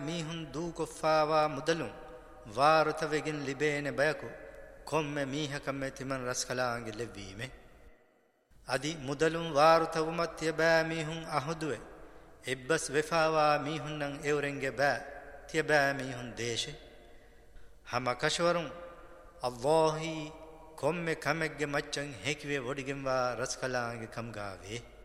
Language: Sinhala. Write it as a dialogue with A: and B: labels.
A: මීහුන් දූ කොෆාවා මුදලුන් වාරුතවෙගින් ලිබේන බයකු කොම්මෙ මීහකම්මෙ තිමන් රස්කලාන්ගේ ලෙව්වීමෙ අදි මුදලුන් වාරුතවුමත්ය බෑ මීහුන් අහුදුවෙ එබ්බස් වෙෆාවා මීහුන්නන් එවරෙන්ගේ බෑ තිය බෑ මීහුන් දේශෙ හම කශවරුන් අල්ලාහි කොම්මෙ කමෙක්ගේ මච්චන් හෙකිවේ වොඩිගෙන්වා රස්කලාන්ගේ කම්ගාවේ